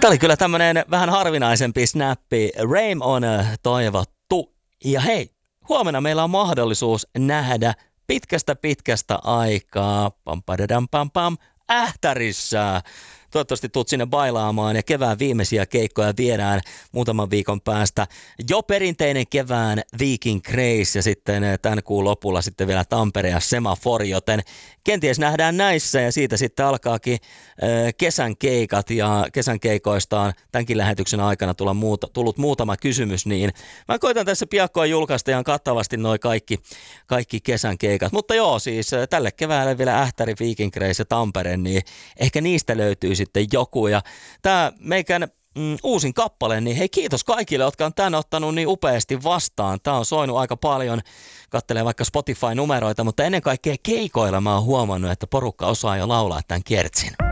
Tämä oli kyllä tämmönen vähän harvinaisempi snappi. Rame on toivottu. Ja hei, huomenna meillä on mahdollisuus nähdä pitkästä aikaa Ähtärissä. Toivottavasti tuut sinne bailaamaan ja kevään viimeisiä keikkoja viedään muutaman viikon päästä. Jo perinteinen kevään Viking Craze ja sitten tämän kuun lopulla sitten vielä Tampere ja Semafor, joten kenties nähdään näissä ja siitä sitten alkaakin kesän keikat ja kesän keikoista on tämänkin lähetyksen aikana tullut muutama kysymys, niin mä koitan tässä piakkoin julkaista ihan kattavasti noi kaikki kesän keikat, mutta joo siis tälle keväälle vielä Ähtäri, Viking Craze ja Tampere, niin ehkä niistä löytyy sitten joku ja tää meikän uusin kappale, niin hei kiitos kaikille, jotka on tän ottanut niin upeasti vastaan. Tää on soinut aika paljon, kattelee vaikka Spotify-numeroita, mutta ennen kaikkea keikoilla mä oon huomannut, että porukka osaa jo laulaa tämän kiertsin.